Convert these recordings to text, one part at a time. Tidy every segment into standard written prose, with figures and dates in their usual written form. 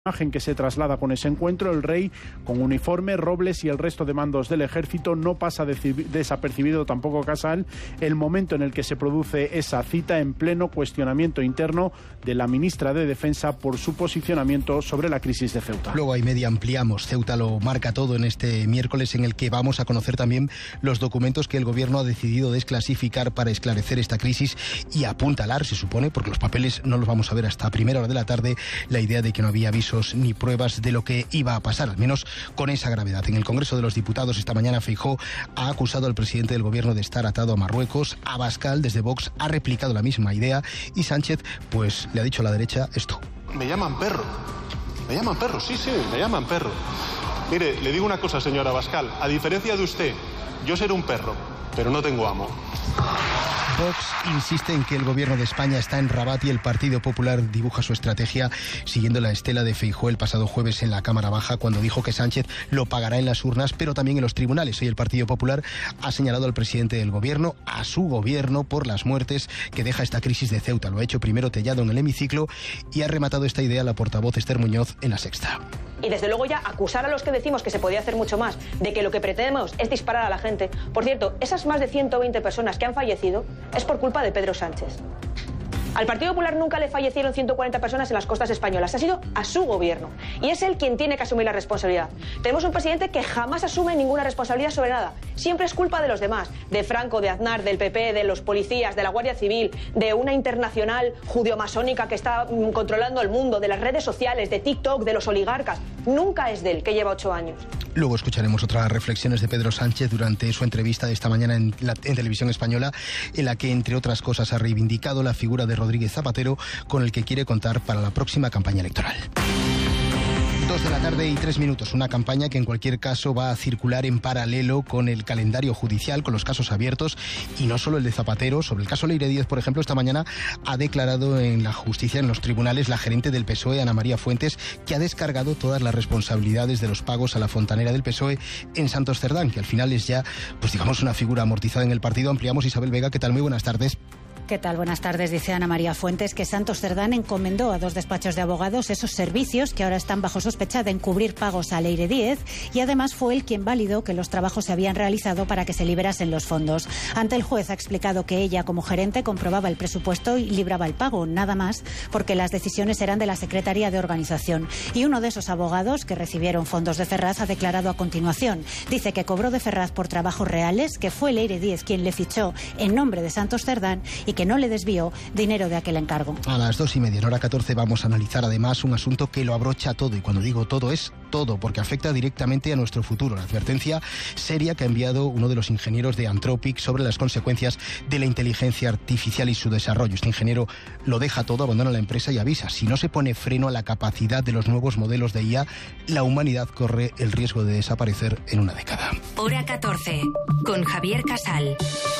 imagen que se traslada con ese encuentro. El rey, con uniforme, Robles y el resto de mandos del ejército. No pasa desapercibido tampoco Casal el momento en el que se produce esa cita, en pleno cuestionamiento interno de la ministra de Defensa por su posicionamiento sobre la crisis de Ceuta. Luego hay media ampliamos. Ceuta lo marca todo en este miércoles, en el que vamos a conocer también los documentos que el gobierno ha decidido desclasificar para esclarecer esta crisis y apuntalar, se supone, porque los papeles no los vamos a ver hasta primera hora de la tarde, la idea de que no había avisos ni pruebas de lo que iba a pasar, al menos con esa gravedad. En el Congreso de los Diputados esta mañana Feijóo ha acusado al presidente del gobierno de estar atado a Marruecos. Abascal, desde Vox, ha replicado la misma idea y Sánchez, pues, le ha dicho a la derecha esto. Me llaman perro, sí, me llaman perro. Mire, le digo una cosa, señora Abascal, a diferencia de usted, yo seré un perro, pero no tengo amo. Vox insiste en que el gobierno de España está en Rabat y el Partido Popular dibuja su estrategia siguiendo la estela de Feijóo el pasado jueves en la Cámara Baja, cuando dijo que Sánchez lo pagará en las urnas, pero también en los tribunales. Hoy el Partido Popular ha señalado al presidente del gobierno, a su gobierno, por las muertes que deja esta crisis de Ceuta. Lo ha hecho primero Tellado en el hemiciclo y ha rematado esta idea la portavoz Esther Muñoz en La Sexta. Y desde luego ya acusar a los que decimos que se podía hacer mucho más, de que lo que pretendemos es disparar a la gente. Por cierto, esas más de 120 personas que han fallecido es por culpa de Pedro Sánchez. Al Partido Popular nunca le fallecieron 140 personas en las costas españolas, ha sido a su gobierno. Y es él quien tiene que asumir la responsabilidad. Tenemos un presidente que jamás asume ninguna responsabilidad sobre nada. Siempre es culpa de los demás, de Franco, de Aznar, del PP, de los policías, de la Guardia Civil, de una internacional judio-masónica que está controlando el mundo, de las redes sociales, de TikTok, de los oligarcas. Nunca es de él, que lleva 8 años. Luego escucharemos otras reflexiones de Pedro Sánchez durante su entrevista de esta mañana en Televisión Española, en la que, entre otras cosas, ha reivindicado la figura de Rodríguez Zapatero, con el que quiere contar para la próxima campaña electoral. 2 de la tarde y 3 minutos. Una campaña que en cualquier caso va a circular en paralelo con el calendario judicial, con los casos abiertos, y no solo el de Zapatero. Sobre el caso Leire Díez, por ejemplo, esta mañana ha declarado en la justicia, en los tribunales, la gerente del PSOE, Ana María Fuentes, que ha descargado todas las responsabilidades de los pagos a la fontanera del PSOE en Santos Cerdán, que al final es ya, pues digamos, una figura amortizada en el partido. Ampliamos. Isabel Vega, ¿qué tal? Muy buenas tardes. ¿Qué tal? Buenas tardes. Dice Ana María Fuentes que Santos Cerdán encomendó a 2 despachos de abogados esos servicios que ahora están bajo sospecha de encubrir pagos a Leire Díez, y además fue él quien validó que los trabajos se habían realizado para que se liberasen los fondos. Ante el juez ha explicado que ella, como gerente, comprobaba el presupuesto y libraba el pago, nada más, porque las decisiones eran de la Secretaría de Organización. Y uno de esos abogados que recibieron fondos de Ferraz ha declarado a continuación. Dice que cobró de Ferraz por trabajos reales, que fue Leire Díez quien le fichó en nombre de Santos Cerdán y que no le desvió dinero de aquel encargo. A las 2:30, en hora 14, vamos a analizar además un asunto que lo abrocha todo, y cuando digo todo es todo, porque afecta directamente a nuestro futuro. La advertencia seria que ha enviado uno de los ingenieros de Anthropic sobre las consecuencias de la inteligencia artificial y su desarrollo. Este ingeniero lo deja todo, abandona la empresa y avisa: si no se pone freno a la capacidad de los nuevos modelos de IA, la humanidad corre el riesgo de desaparecer en una década. Hora 14, con Javier Casal.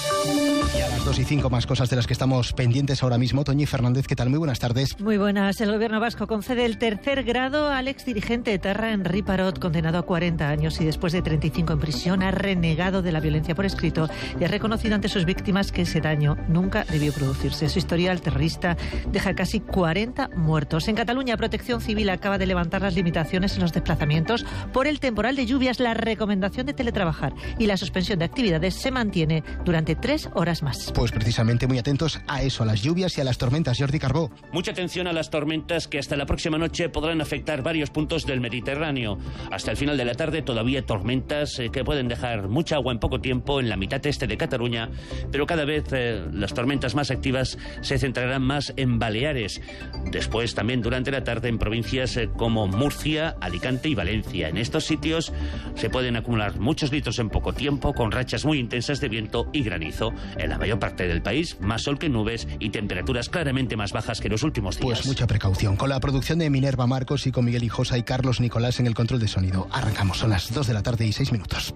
Y a las 2:05, más cosas de las que estamos pendientes ahora mismo. Toñi Fernández, ¿qué tal? Muy buenas tardes. Muy buenas. El gobierno vasco concede el 3er grado al exdirigente etarra Henri Parot, condenado a 40 años y después de 35 en prisión ha renegado de la violencia por escrito y ha reconocido ante sus víctimas que ese daño nunca debió producirse. Su historial terrorista deja casi 40 muertos. En Cataluña, Protección Civil acaba de levantar las limitaciones en los desplazamientos por el temporal de lluvias. La recomendación de teletrabajar y la suspensión de actividades se mantiene durante 3 horas más. Pues precisamente muy atentos a eso, a las lluvias y a las tormentas. Jordi Carbó. Mucha atención a las tormentas que hasta la próxima noche podrán afectar varios puntos del Mediterráneo. Hasta el final de la tarde todavía tormentas que pueden dejar mucha agua en poco tiempo en la mitad este de Cataluña, pero cada vez las tormentas más activas se centrarán más en Baleares. Después también durante la tarde en provincias como Murcia, Alicante y Valencia. En estos sitios se pueden acumular muchos litros en poco tiempo, con rachas muy intensas de viento y granizo. En la mayor parte del país, más sol que nubes y temperaturas claramente más bajas que los últimos días. Pues mucha precaución. Con la producción de Minerva Marcos y con Miguel Hijosa y Carlos Nicolás en el control de sonido. Arrancamos, son las 2 de la tarde y 6 minutos.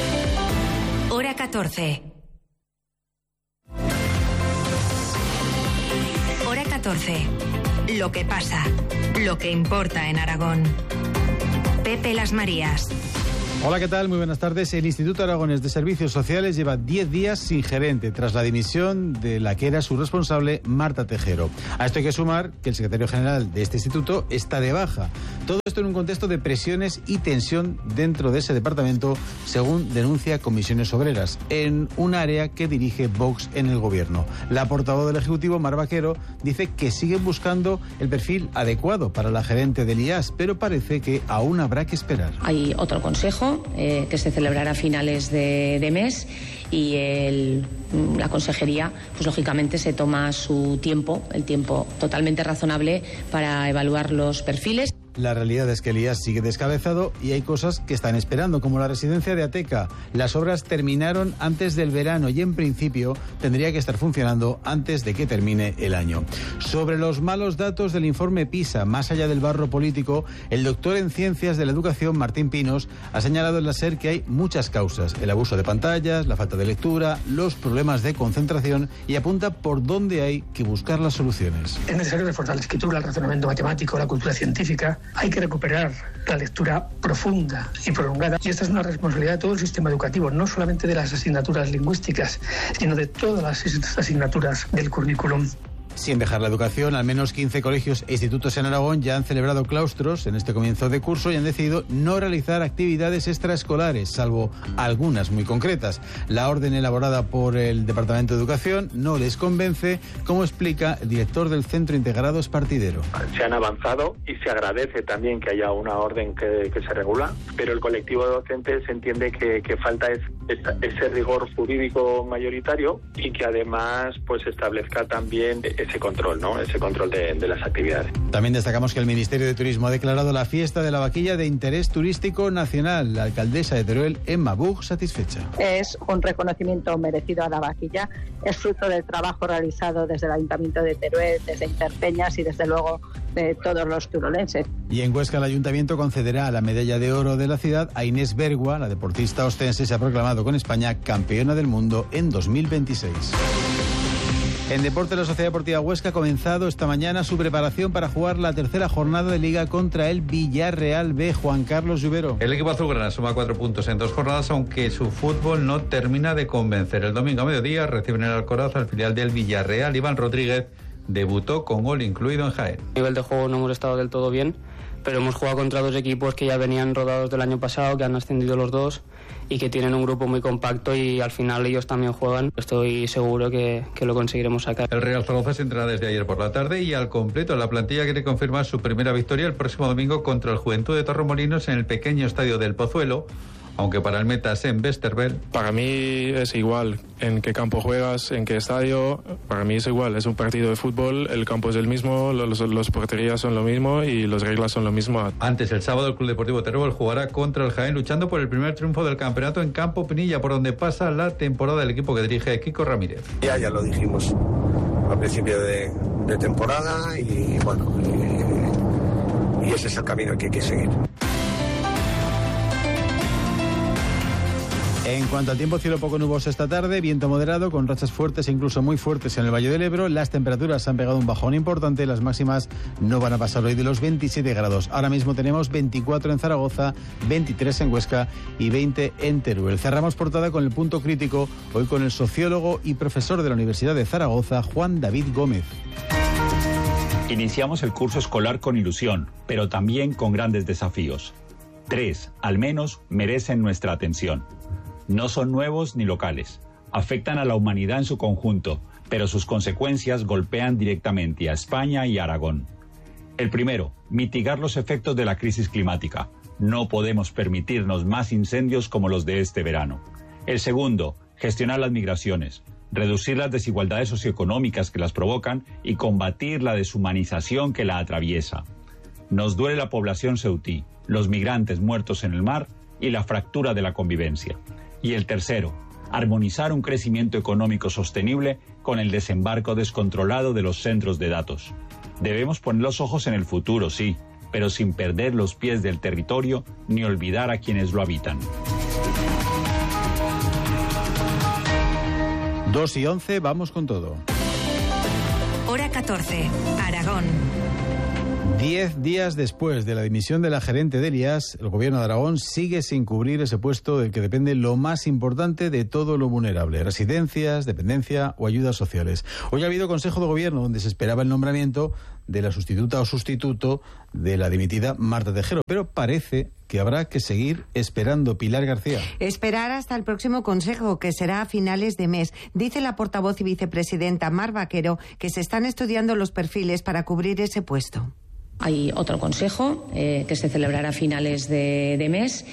Hora 14. Hora 14. Lo que pasa, lo que importa en Aragón. Pepe Las Marías. Hola, ¿qué tal? Muy buenas tardes. El Instituto Aragonés de Servicios Sociales lleva 10 días sin gerente tras la dimisión de la que era su responsable, Marta Tejero. A esto hay que sumar que el secretario general de este instituto está de baja. Todo esto en un contexto de presiones y tensión dentro de ese departamento, según denuncia Comisiones Obreras, en un área que dirige Vox en el gobierno. La portavoz del Ejecutivo, Mar Vaquero, dice que siguen buscando el perfil adecuado para la gerente del IAS, pero parece que aún habrá que esperar. Hay otro consejo que se celebrará a finales de mes y la consejería, pues lógicamente se toma su tiempo, el tiempo totalmente razonable para evaluar los perfiles. La realidad es que el IAS sigue descabezado y hay cosas que están esperando, como la residencia de Ateca. Las obras terminaron antes del verano y en principio tendría que estar funcionando antes de que termine el año. Sobre los malos datos del informe PISA, más allá del barro político, el doctor en Ciencias de la Educación, Martín Pinos, ha señalado en la SER que hay muchas causas: el abuso de pantallas, la falta de lectura, los problemas de concentración, y apunta por dónde hay que buscar las soluciones. Es necesario reforzar la escritura, el razonamiento matemático, la cultura científica. Hay que recuperar la lectura profunda y prolongada, y esta es una responsabilidad de todo el sistema educativo, no solamente de las asignaturas lingüísticas, sino de todas las asignaturas del currículum. Sin dejar la educación, al menos 15 colegios e institutos en Aragón ya han celebrado claustros en este comienzo de curso y han decidido no realizar actividades extraescolares, salvo algunas muy concretas. La orden elaborada por el Departamento de Educación no les convence, como explica el director del Centro Integrado Espartidero. Se han avanzado y se agradece también que haya una orden que se regula, pero el colectivo de docentes entiende que falta ese rigor jurídico mayoritario y que además pues establezca también ese control, ¿no? Ese control de las actividades. También destacamos que el Ministerio de Turismo ha declarado la fiesta de la vaquilla de interés turístico nacional. La alcaldesa de Teruel, Emma Bug, satisfecha. Es un reconocimiento merecido a la vaquilla. Es fruto del trabajo realizado desde el Ayuntamiento de Teruel, desde Interpeñas y desde luego de todos los turolenses. Y en Huesca el Ayuntamiento concederá la medalla de oro de la ciudad a Inés Bergua. La deportista ostense se ha proclamado con España campeona del mundo en 2026. En deporte, la Sociedad Deportiva Huesca ha comenzado esta mañana su preparación para jugar la tercera jornada de Liga contra el Villarreal B. Juan Carlos Lluvero. El equipo azulgrana suma 4 puntos en 2 jornadas, aunque su fútbol no termina de convencer. El domingo a mediodía reciben el Alcoraz al filial del Villarreal. Iván Rodríguez debutó con gol incluido en Jaén. A nivel de juego no hemos estado del todo bien, pero hemos jugado contra dos equipos que ya venían rodados del año pasado, que han ascendido los dos y que tienen un grupo muy compacto, y al final ellos también juegan. Estoy seguro que lo conseguiremos sacar. El Real Zaragoza se entrena desde ayer por la tarde y al completo la plantilla quiere confirmar su primera victoria el próximo domingo contra el Juventud de Torremolinos en el pequeño estadio del Pozuelo, aunque para el Metas en Westerveld. Para mí es igual en qué campo juegas, en qué estadio, para mí es igual, es un partido de fútbol, el campo es el mismo, los porterías son lo mismo y las reglas son lo mismo. Antes, el sábado, el Club Deportivo Teruel jugará contra el Jaén, luchando por el primer triunfo del campeonato en Campo Pinilla, por donde pasa la temporada del equipo que dirige Kiko Ramírez. Ya lo dijimos al principio de temporada y bueno, y ese es el camino que hay que seguir. En cuanto al tiempo, cielo poco nuboso esta tarde, viento moderado con rachas fuertes e incluso muy fuertes en el Valle del Ebro. Las temperaturas han pegado un bajón importante, las máximas no van a pasar hoy de los 27 grados. Ahora mismo tenemos 24 en Zaragoza, 23 en Huesca y 20 en Teruel. Cerramos portada con el punto crítico, hoy con el sociólogo y profesor de la Universidad de Zaragoza, Juan David Gómez. Iniciamos el curso escolar con ilusión, pero también con grandes desafíos. 3, al menos, merecen nuestra atención. No son nuevos ni locales. Afectan a la humanidad en su conjunto, pero sus consecuencias golpean directamente a España y a Aragón. El primero, mitigar los efectos de la crisis climática. No podemos permitirnos más incendios como los de este verano. El segundo, gestionar las migraciones, reducir las desigualdades socioeconómicas que las provocan y combatir la deshumanización que la atraviesa. Nos duele la población ceutí, los migrantes muertos en el mar y la fractura de la convivencia. Y el tercero, armonizar un crecimiento económico sostenible con el desembarco descontrolado de los centros de datos. Debemos poner los ojos en el futuro, sí, pero sin perder los pies del territorio ni olvidar a quienes lo habitan. 2:11, vamos con todo. Hora 14, Aragón. 10 días después de la dimisión de la gerente del IAS, el gobierno de Aragón sigue sin cubrir ese puesto del que depende lo más importante de todo lo vulnerable: residencias, dependencia o ayudas sociales. Hoy ha habido Consejo de Gobierno donde se esperaba el nombramiento de la sustituta o sustituto de la dimitida Marta Tejero, pero parece que habrá que seguir esperando. Pilar García. Esperar hasta el próximo Consejo, que será a finales de mes. Dice la portavoz y vicepresidenta Mar Vaquero que se están estudiando los perfiles para cubrir ese puesto. Hay otro consejo que se celebrará a finales de mes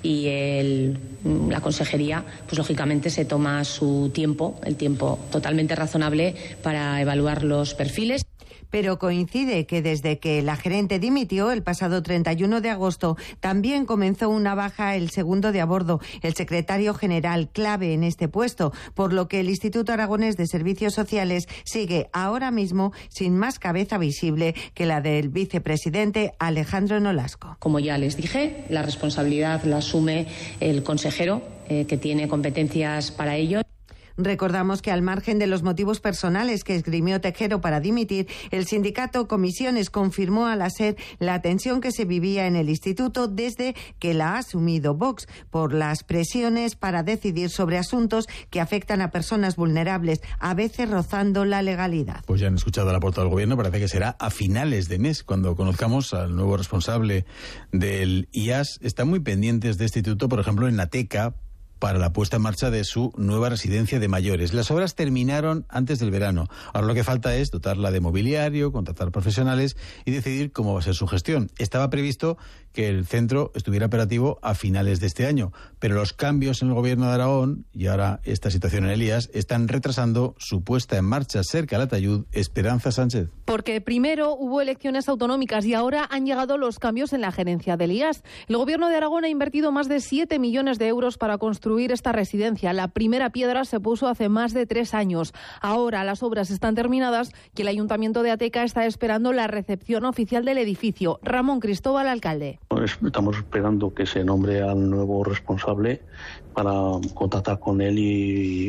y la consejería, pues lógicamente se toma su tiempo, el tiempo totalmente razonable para evaluar los perfiles. Pero coincide que desde que la gerente dimitió el pasado 31 de agosto, también comenzó una baja el segundo de a bordo, el secretario general clave en este puesto, por lo que el Instituto Aragonés de Servicios Sociales sigue ahora mismo sin más cabeza visible que la del vicepresidente Alejandro Nolasco. Como ya les dije, la responsabilidad la asume el consejero, que tiene competencias para ello. Recordamos que al margen de los motivos personales que esgrimió Tejero para dimitir, el sindicato Comisiones confirmó a la SER la tensión que se vivía en el instituto desde que la ha asumido Vox por las presiones para decidir sobre asuntos que afectan a personas vulnerables, a veces rozando la legalidad. Pues ya han escuchado a la portavoz del Gobierno, parece que será a finales de mes cuando conozcamos al nuevo responsable del IAS. Están muy pendientes de este instituto, por ejemplo, en Ateca, para la puesta en marcha de su nueva residencia de mayores. Las obras terminaron antes del verano. Ahora lo que falta es dotarla de mobiliario, contratar profesionales y decidir cómo va a ser su gestión. Estaba previsto que el centro estuviera operativo a finales de este año, pero los cambios en el gobierno de Aragón y ahora esta situación en el IAS están retrasando su puesta en marcha. Ser Calatayud, Esperanza Sánchez. Porque primero hubo elecciones autonómicas y ahora han llegado los cambios en la gerencia del IAS. El gobierno de Aragón ha invertido más de 7 millones de euros para construir esta residencia. La primera piedra se puso hace más de 3 años. Ahora las obras están terminadas y el Ayuntamiento de Ateca está esperando la recepción oficial del edificio. Ramón Cristóbal, alcalde. Estamos esperando que se nombre al nuevo responsable para contactar con él y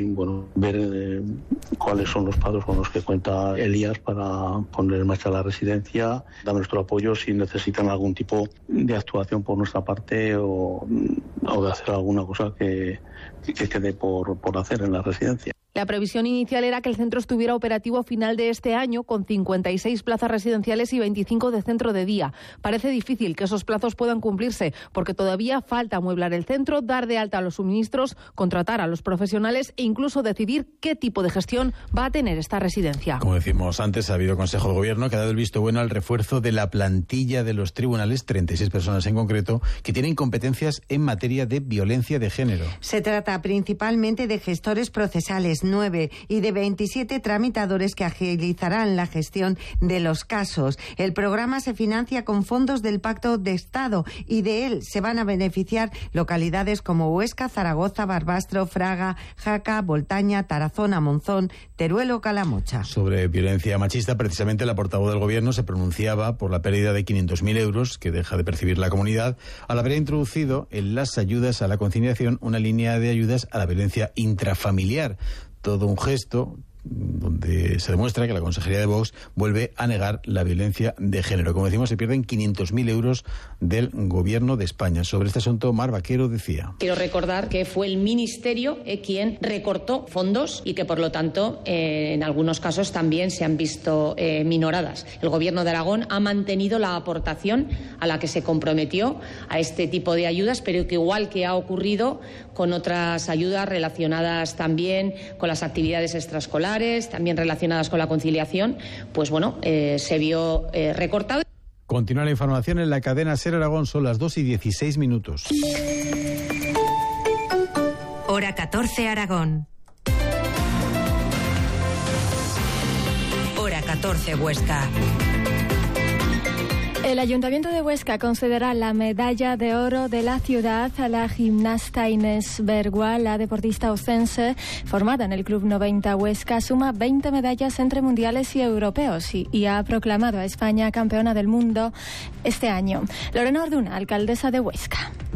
ver cuáles son los pasos con los que cuenta el IAS para poner en marcha la residencia, dar nuestro apoyo si necesitan algún tipo de actuación por nuestra parte o de hacer alguna cosa que quede por hacer en la residencia. La previsión inicial era que el centro estuviera operativo a final de este año con 56 plazas residenciales y 25 de centro de día. Parece difícil que esos plazos puedan cumplirse porque todavía falta amueblar el centro, dar de alta a los suministros, contratar a los profesionales e incluso decidir qué tipo de gestión va a tener esta residencia. Como decimos antes, ha habido Consejo de Gobierno que ha dado el visto bueno al refuerzo de la plantilla de los tribunales, 36 personas en concreto, que tienen competencias en materia de violencia de género. Se trata principalmente de gestores procesales, 9, y de 27 tramitadores que agilizarán la gestión de los casos. El programa se financia con fondos del Pacto de Estado y de él se van a beneficiar localidades como Huesca, Zaragoza, Barbastro, Fraga, Jaca, Voltaña, Tarazona, Monzón, Teruel, Calamocha. Sobre violencia machista, precisamente la portavoz del Gobierno se pronunciaba por la pérdida de 500.000 euros que deja de percibir la comunidad al haber introducido en las ayudas a la conciliación una línea de ayudas a la violencia intrafamiliar. Todo un gesto donde se demuestra que la Consejería de Vox vuelve a negar la violencia de género. Como decimos, se pierden 500.000 euros del Gobierno de España. Sobre este asunto, Mar Vaquero decía: quiero recordar que fue el Ministerio quien recortó fondos y que, por lo tanto, en algunos casos también se han visto minoradas. El Gobierno de Aragón ha mantenido la aportación a la que se comprometió a este tipo de ayudas, pero que, igual que ha ocurrido con otras ayudas relacionadas también con las actividades extraescolares, también relacionadas con la conciliación, pues se vio recortado. Continúa la información en la cadena SER Aragón, son las 2:16. Hora 14 Aragón. Hora 14 Huesca. El Ayuntamiento de Huesca concederá la medalla de oro de la ciudad a la gimnasta Inés Bergua. La deportista ocense, formada en el Club 90 Huesca, suma 20 medallas entre mundiales y europeos y ha proclamado a España campeona del mundo este año. Lorena Orduna, alcaldesa de Huesca.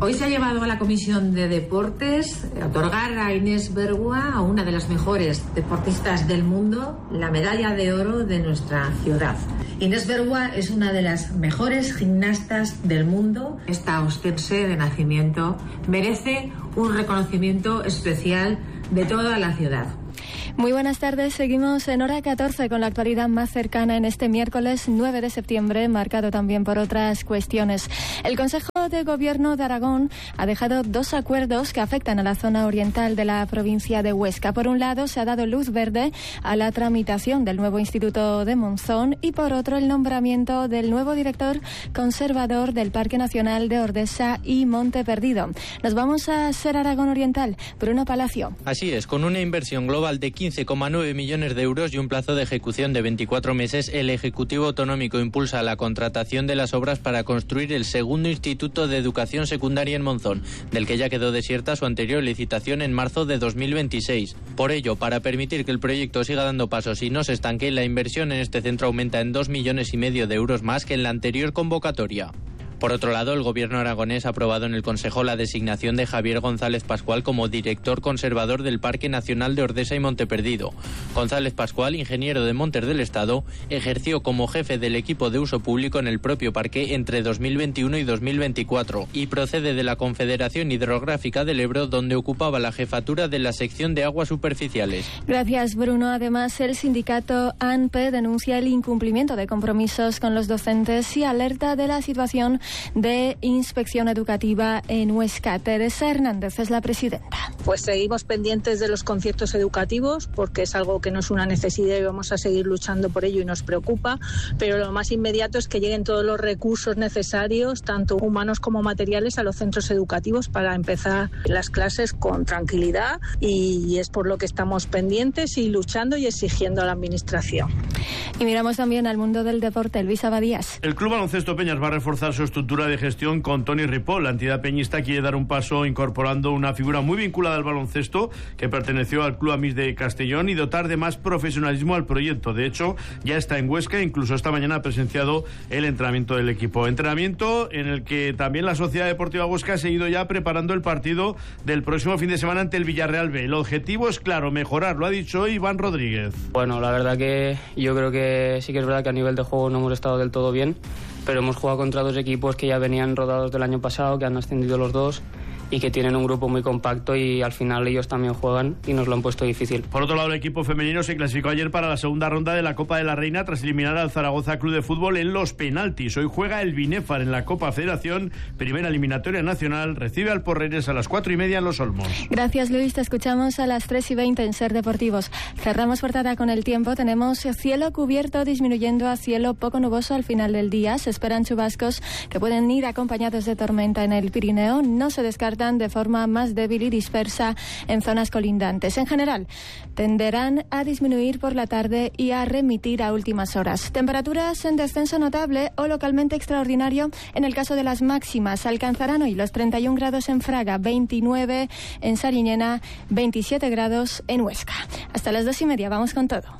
Hoy se ha llevado a la Comisión de Deportes a otorgar a Inés Bergua, a una de las mejores deportistas del mundo, la medalla de oro de nuestra ciudad. Inés Bergua es una de las mejores gimnastas del mundo. Esta ostense de nacimiento merece un reconocimiento especial de toda la ciudad. Muy buenas tardes, seguimos en hora 14 con la actualidad más cercana en este miércoles 9 de septiembre, marcado también por otras cuestiones. El Consejo de Gobierno de Aragón ha dejado dos acuerdos que afectan a la zona oriental de la provincia de Huesca. Por un lado, se ha dado luz verde a la tramitación del nuevo Instituto de Monzón y por otro, el nombramiento del nuevo director conservador del Parque Nacional de Ordesa y Monte Perdido. Nos vamos a Ser Aragón Oriental. Bruno Palacio. Así es, con una inversión global de 15,9 millones de euros y un plazo de ejecución de 24 meses, el Ejecutivo Autonómico impulsa la contratación de las obras para construir el segundo Instituto de Educación Secundaria en Monzón, del que ya quedó desierta su anterior licitación en marzo de 2026. Por ello, para permitir que el proyecto siga dando pasos y no se estanque, la inversión en este centro aumenta en 2,5 millones de euros más que en la anterior convocatoria. Por otro lado, el Gobierno aragonés ha aprobado en el Consejo la designación de Javier González Pascual como director conservador del Parque Nacional de Ordesa y Monte Perdido. González Pascual, ingeniero de Montes del Estado, ejerció como jefe del equipo de uso público en el propio parque entre 2021 y 2024 y procede de la Confederación Hidrográfica del Ebro, donde ocupaba la jefatura de la sección de aguas superficiales. Gracias, Bruno. Además, el sindicato ANPE denuncia el incumplimiento de compromisos con los docentes y alerta de la situación de inspección educativa en Huesca. Teresa Hernández es la presidenta. Pues seguimos pendientes de los conciertos educativos porque es algo que no es una necesidad y vamos a seguir luchando por ello y nos preocupa, pero lo más inmediato es que lleguen todos los recursos necesarios, tanto humanos como materiales, a los centros educativos para empezar las clases con tranquilidad, y es por lo que estamos pendientes y luchando y exigiendo a la administración. Y miramos también al mundo del deporte. Luis Abadías. El Club Baloncesto Peñas va a reforzar su estructura de gestión con Toni Ripoll. La entidad peñista quiere dar un paso incorporando una figura muy vinculada al baloncesto que perteneció al Club Amis de Castellón y dotar de más profesionalismo al proyecto. De hecho, ya está en Huesca e incluso esta mañana ha presenciado el entrenamiento del equipo. Entrenamiento en el que también la Sociedad Deportiva Huesca ha seguido ya preparando el partido del próximo fin de semana ante el Villarreal B. El objetivo es claro, mejorar, lo ha dicho Iván Rodríguez. Bueno, la verdad que yo creo que sí que es verdad que a nivel de juego no hemos estado del todo bien, pero hemos jugado contra dos equipos que ya venían rodados del año pasado, que han ascendido los dos y que tienen un grupo muy compacto, y al final ellos también juegan y nos lo han puesto difícil. Por otro lado, el equipo femenino se clasificó ayer para la segunda ronda de la Copa de la Reina tras eliminar al Zaragoza Club de Fútbol en los penaltis. Hoy juega el Binéfar en la Copa Federación, primera eliminatoria nacional, recibe al Porreres a las 4:30 en Los Olmos. Gracias, Luis, te escuchamos a las 3:20 en Ser Deportivos. Cerramos portada con el tiempo. Tenemos cielo cubierto disminuyendo a cielo poco nuboso al final del día. Se esperan chubascos que pueden ir acompañados de tormenta en el Pirineo. No se descartan de forma más débil y dispersa en zonas colindantes. En general, tenderán a disminuir por la tarde y a remitir a últimas horas. Temperaturas en descenso notable o localmente extraordinario en el caso de las máximas. Alcanzarán hoy los 31 grados en Fraga, 29 en Sariñena, 27 grados en Huesca. Hasta las 2:30, vamos con todo.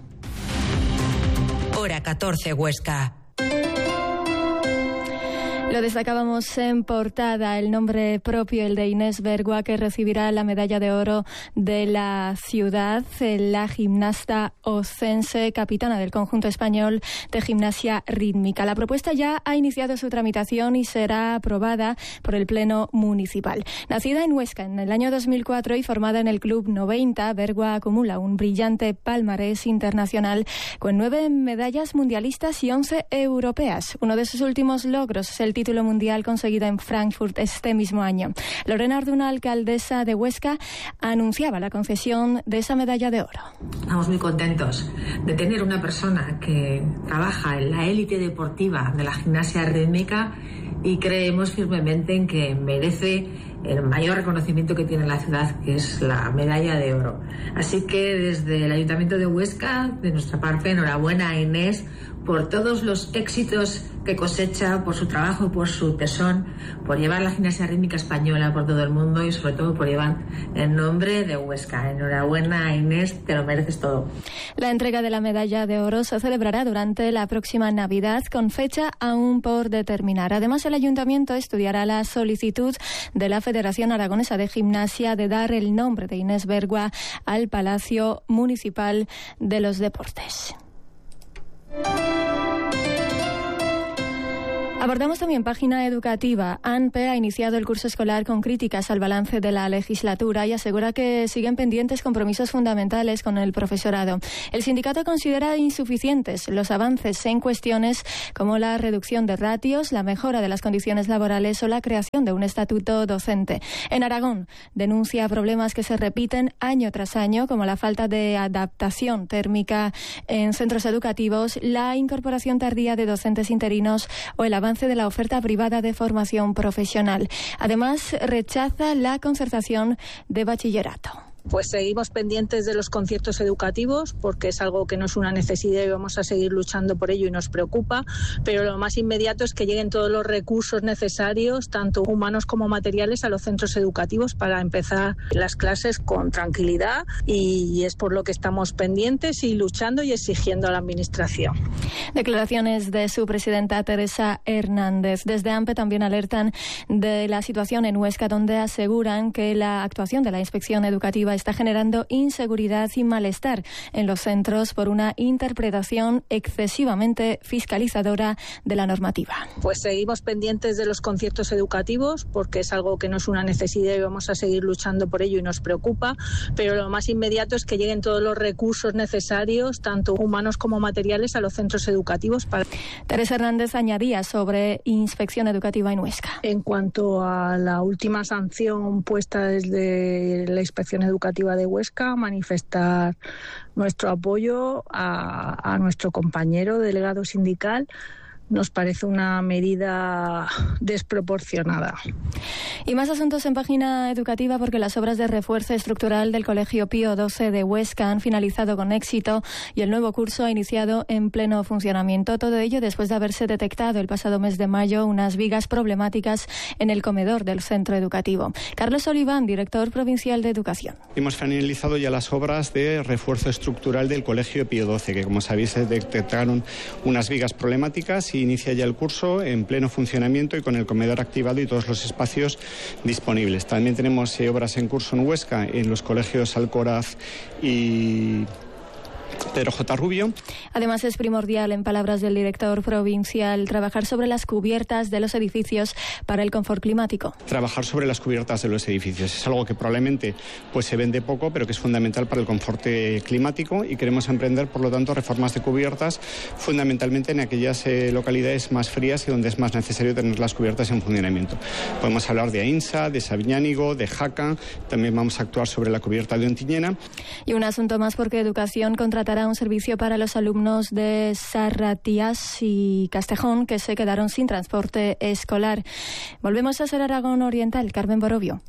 Hora 14, Huesca. Lo destacábamos en portada, el nombre propio, el de Inés Bergua, que recibirá la medalla de oro de la ciudad, la gimnasta ocense, capitana del conjunto español de gimnasia rítmica. La propuesta ya ha iniciado su tramitación y será aprobada por el Pleno Municipal. Nacida en Huesca en el año 2004 y formada en el Club 90, Bergua acumula un brillante palmarés internacional con 9 medallas mundialistas y 11 europeas. Uno de sus últimos logros es el título mundial conseguido en Frankfurt este mismo año. Lorena Arduna, alcaldesa de Huesca, anunciaba la concesión de esa medalla de oro. Estamos muy contentos de tener una persona que trabaja en la élite deportiva de la gimnasia rítmica y creemos firmemente en que merece el mayor reconocimiento que tiene la ciudad, que es la medalla de oro. Así que desde el Ayuntamiento de Huesca, de nuestra parte, enhorabuena a Inés por todos los éxitos que cosecha por su trabajo, por su tesón, por llevar la gimnasia rítmica española por todo el mundo y sobre todo por llevar el nombre de Huesca. Enhorabuena, Inés, te lo mereces todo. La entrega de la medalla de oro se celebrará durante la próxima Navidad con fecha aún por determinar. Además, el Ayuntamiento estudiará la solicitud de la Federación Aragonesa de Gimnasia de dar el nombre de Inés Bergua al Palacio Municipal de los Deportes. Abordamos también página educativa. ANPE ha iniciado el curso escolar con críticas al balance de la legislatura y asegura que siguen pendientes compromisos fundamentales con el profesorado. El sindicato considera insuficientes los avances en cuestiones como la reducción de ratios, la mejora de las condiciones laborales o la creación de un estatuto docente. En Aragón denuncia problemas que se repiten año tras año, como la falta de adaptación térmica en centros educativos, la incorporación tardía de docentes interinos o el avance de la oferta privada de formación profesional. Además, rechaza la concertación de bachillerato. Pues seguimos pendientes de los conciertos educativos porque es algo que no es una necesidad y vamos a seguir luchando por ello y nos preocupa, pero lo más inmediato es que lleguen todos los recursos necesarios, tanto humanos como materiales, a los centros educativos para empezar las clases con tranquilidad, y es por lo que estamos pendientes y luchando y exigiendo a la Administración. Declaraciones de su presidenta Teresa Hernández. Desde ANPE también alertan de la situación en Huesca, donde aseguran que la actuación de la Inspección Educativa está generando inseguridad y malestar en los centros por una interpretación excesivamente fiscalizadora de la normativa. Pues seguimos pendientes de los conciertos educativos porque es algo que no es una necesidad y vamos a seguir luchando por ello y nos preocupa, pero lo más inmediato es que lleguen todos los recursos necesarios, tanto humanos como materiales, a los centros educativos. Teresa Hernández añadía sobre inspección educativa en Huesca. En cuanto a la última sanción puesta desde la Inspección Educativa de Huesca, manifestar nuestro apoyo a nuestro compañero delegado sindical. Nos parece una medida desproporcionada. Y más asuntos en página educativa, porque las obras de refuerzo estructural del Colegio Pío XII de Huesca han finalizado con éxito y el nuevo curso ha iniciado en pleno funcionamiento. Todo ello después de haberse detectado el pasado mes de mayo unas vigas problemáticas en el comedor del centro educativo. Carlos Oliván, director provincial de Educación. Hemos finalizado ya las obras de refuerzo estructural del Colegio Pío XII, que como sabéis se detectaron unas vigas problemáticas y inicia ya el curso en pleno funcionamiento y con el comedor activado y todos los espacios disponibles. También tenemos obras en curso en Huesca, en los colegios Alcoraz y Pedro J. Rubio. Además, es primordial, en palabras del director provincial, trabajar sobre las cubiertas de los edificios para el confort climático. Trabajar sobre las cubiertas de los edificios es algo que probablemente se vende poco, pero que es fundamental para el confort climático, y queremos emprender, por lo tanto, reformas de cubiertas fundamentalmente en aquellas localidades más frías y donde es más necesario tener las cubiertas en funcionamiento. Podemos hablar de Ainsa, de Sabiñánigo, de Jaca. También vamos a actuar sobre la cubierta de Ontiñena. Y un asunto más, porque Educación contratará un servicio para los alumnos de Sarratías y Castejón que se quedaron sin transporte escolar. Volvemos a ser Aragón Oriental. Carmen Borovio.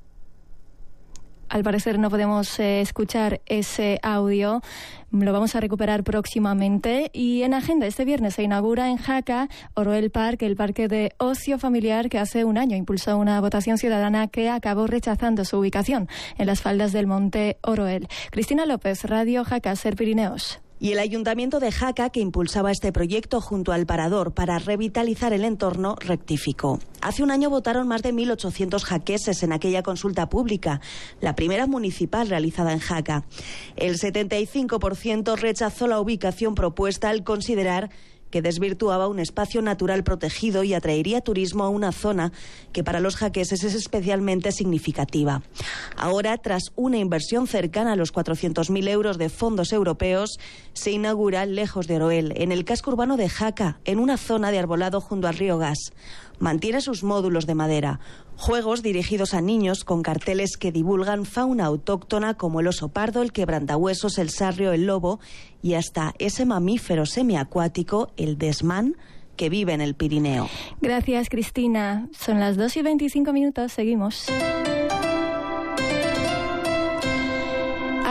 Al parecer no podemos escuchar ese audio. Lo vamos a recuperar próximamente. Y en agenda, este viernes se inaugura en Jaca Oroel Park, el parque de ocio familiar que hace un año impulsó una votación ciudadana que acabó rechazando su ubicación en las faldas del monte Oroel. Cristina López, Radio Jaca, Ser Pirineos. Y el Ayuntamiento de Jaca, que impulsaba este proyecto junto al Parador para revitalizar el entorno, rectificó. Hace un año votaron más de 1.800 jaqueses en aquella consulta pública, la primera municipal realizada en Jaca. El 75% rechazó la ubicación propuesta al considerar que desvirtuaba un espacio natural protegido y atraería turismo a una zona que para los jaqueses es especialmente significativa. Ahora, tras una inversión cercana a los 400.000 euros de fondos europeos, se inaugura lejos de Oroel, en el casco urbano de Jaca, en una zona de arbolado junto al río Gas. Mantiene sus módulos de madera, juegos dirigidos a niños con carteles que divulgan fauna autóctona como el oso pardo, el quebrantahuesos, el sarrio, el lobo y hasta ese mamífero semiacuático, el desmán, que vive en el Pirineo. Gracias, Cristina. Son las 2:25, seguimos.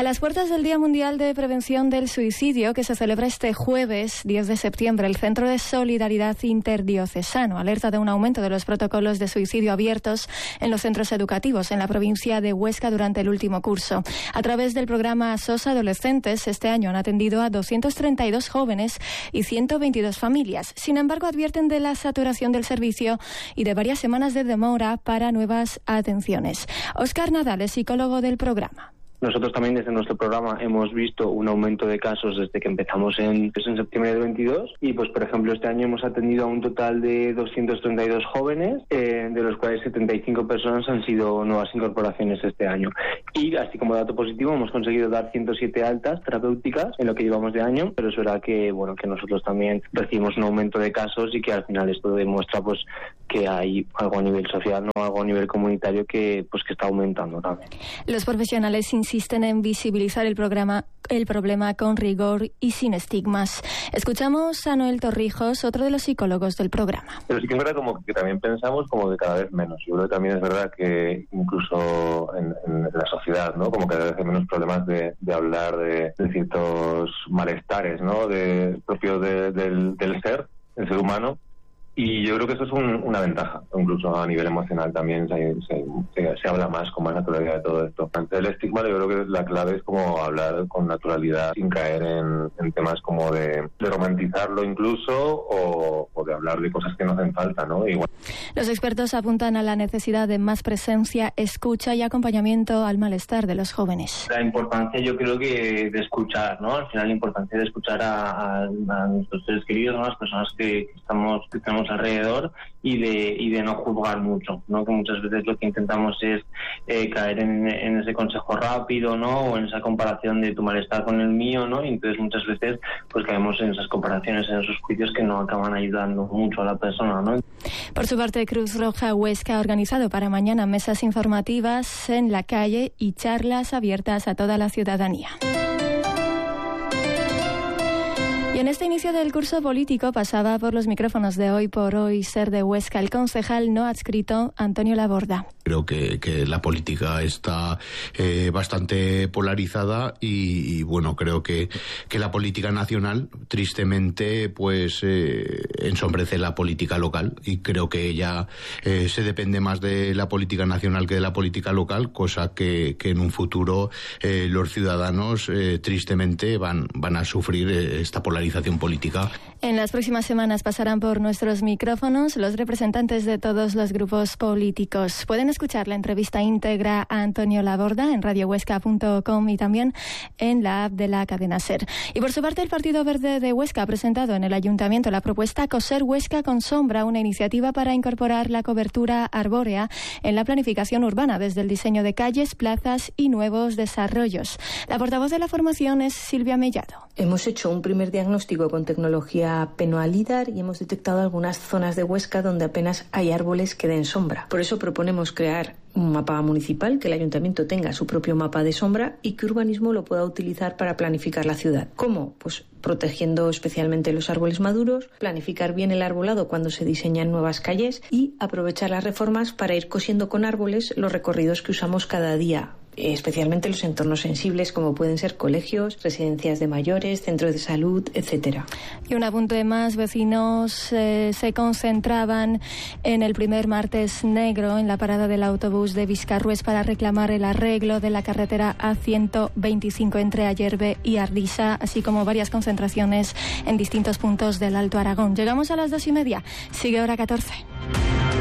A las puertas del Día Mundial de Prevención del Suicidio, que se celebra este jueves 10 de septiembre, el Centro de Solidaridad Interdiocesano alerta de un aumento de los protocolos de suicidio abiertos en los centros educativos en la provincia de Huesca durante el último curso. A través del programa SOS Adolescentes, este año han atendido a 232 jóvenes y 122 familias. Sin embargo, advierten de la saturación del servicio y de varias semanas de demora para nuevas atenciones. Óscar Nadal es psicólogo del programa. Nosotros también desde nuestro programa hemos visto un aumento de casos desde que empezamos en septiembre del 22 y pues por ejemplo este año hemos atendido a un total de 232 jóvenes, de los cuales 75 personas han sido nuevas incorporaciones este año. Y así como dato positivo hemos conseguido dar 107 altas terapéuticas en lo que llevamos de año, pero es verdad que que nosotros también recibimos un aumento de casos y que al final esto demuestra pues que hay algo a nivel social, no algo a nivel comunitario que está aumentando también. Los profesionales insisten en visibilizar el problema con rigor y sin estigmas. Escuchamos a Noel Torrijos, otro de los psicólogos del programa. Pero sí que es verdad como que también pensamos como que cada vez menos. Yo creo que también es verdad que incluso en la sociedad, ¿no? Como que cada vez hay menos problemas de hablar de ciertos malestares, ¿no? Propios del ser, el ser humano. Y yo creo que eso es una ventaja, incluso a nivel emocional también se habla más con más naturalidad de todo esto. Ante el estigma yo creo que la clave es como hablar con naturalidad sin caer en temas como de romantizarlo incluso o de hablar de cosas que nos hacen falta, ¿no? Igual. Los expertos apuntan a la necesidad de más presencia, escucha y acompañamiento al malestar de los jóvenes. La importancia yo creo que de escuchar, ¿no? Al final la importancia de escuchar a nuestros seres queridos, ¿no? Las personas que tenemos alrededor y de no juzgar mucho, ¿no? Que muchas veces lo que intentamos es caer en ese consejo rápido, ¿no? O en esa comparación de tu malestar con el mío, ¿no? Y entonces muchas veces pues caemos en esas comparaciones, en esos juicios que no acaban ayudando mucho a la persona, ¿no? Por su parte, Cruz Roja Huesca ha organizado para mañana mesas informativas en la calle y charlas abiertas a toda la ciudadanía. Y en este inicio del curso político pasaba por los micrófonos de Hoy por Hoy Ser de Huesca el concejal no adscrito Antonio Laborda. Creo que la política está bastante polarizada y creo que la política nacional tristemente pues ensombrece la política local y creo que ya se depende más de la política nacional que de la política local, cosa que en un futuro los ciudadanos tristemente van a sufrir esta polarización política. En las próximas semanas pasarán por nuestros micrófonos los representantes de todos los grupos políticos. Pueden escuchar la entrevista íntegra a Antonio Laborda en radiohuesca.com y también en la app de la cadena SER. Y por su parte, el Partido Verde de Huesca ha presentado en el Ayuntamiento la propuesta Coser Huesca con Sombra, una iniciativa para incorporar la cobertura arbórea en la planificación urbana desde el diseño de calles, plazas y nuevos desarrollos. La portavoz de la formación es Silvia Mellado. Hemos hecho un primer diagnóstico con tecnología PenoaLidar y hemos detectado algunas zonas de Huesca donde apenas hay árboles que den sombra. Por eso proponemos crear un mapa municipal, que el ayuntamiento tenga su propio mapa de sombra y que Urbanismo lo pueda utilizar para planificar la ciudad. ¿Cómo? Pues protegiendo especialmente los árboles maduros, planificar bien el arbolado cuando se diseñan nuevas calles y aprovechar las reformas para ir cosiendo con árboles los recorridos que usamos cada día, especialmente los entornos sensibles como pueden ser colegios, residencias de mayores, centros de salud, etcétera. Y un apunte más, vecinos se concentraban en el primer martes negro en la parada del autobús de Viscarrues para reclamar el arreglo de la carretera A125 entre Ayerbe y Ardisa, así como varias concentraciones en distintos puntos del Alto Aragón. Llegamos a las 2:30, sigue hora 14.